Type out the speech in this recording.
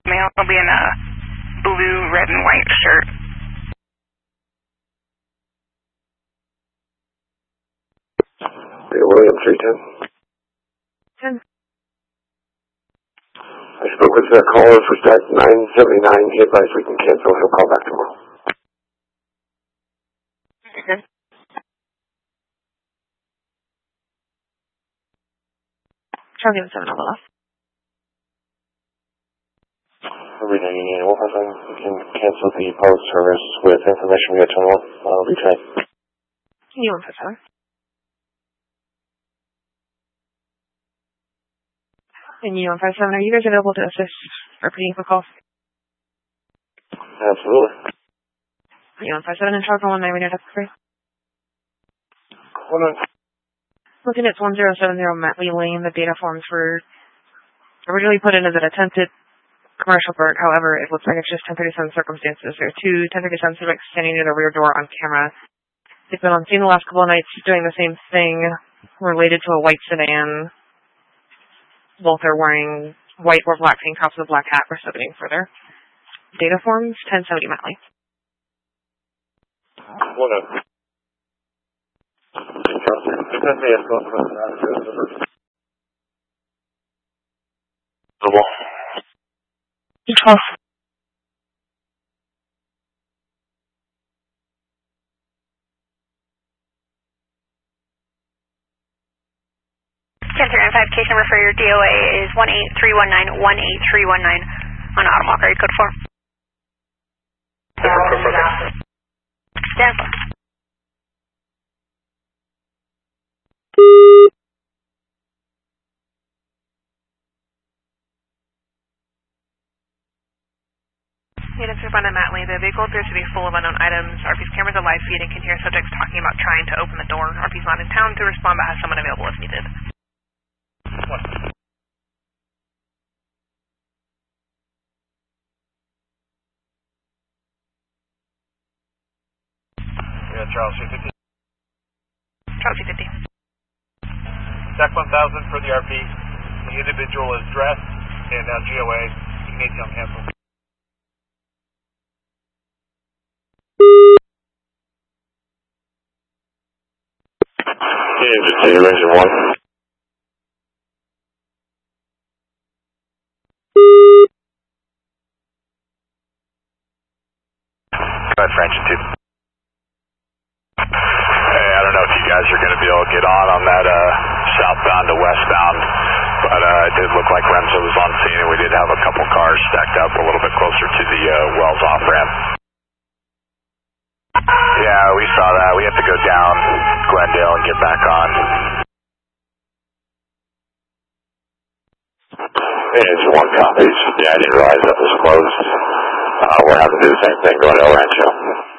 Male will be in a blue, red, and white shirt. William 310. 10. I spoke with the caller for stack 979. He advised we can cancel. He'll call back tomorrow. Okay. Charlie 7 over left. Arena Union 157. We can cancel the post service with information we got 21. Retrain. Union 157. And Union 157, are you guys available to assist repeating the call? Absolutely. Union 157 in charge on 19 Radio Desk 3. Hold on. Looking at 1070 Matley Lane, the data forms were originally put in as an attempted commercial bird. However, it looks like it's just 1037 circumstances. There are two 1037 Civics standing near the rear door on camera. They've been on scene the last couple of nights doing the same thing related to a white sedan. Both are wearing white or black tank tops with a black hat. We're submitting further. Data forms, 1070 Matley. Hold on. Control. Case number for your DOA is 18319 18319 on Automall area code 4. Stand by. Units responded Matley. The vehicle appears to be full of unknown items. RP's cameras are live feed and can hear subjects talking about trying to open the door. RP's not in town to respond but has someone available if needed. What? Yeah, Charles 250. Charles 250. Stack 1000 for the RP. The individual is dressed and GOA. Ignition on cancel. Kansas City, Engine 1. Go ahead, French 2. Hey, I don't know if you guys are going to be able to get on that southbound to westbound, but it did look like Remso was on scene, and we did have a couple cars stacked up a little bit closer to the Wells off-ramp. Yeah, we saw that. We have to go down Glendale and get back on. It's 1 copy. Yeah, I didn't realize that was closed. We're having to do the same thing going to El Rancho.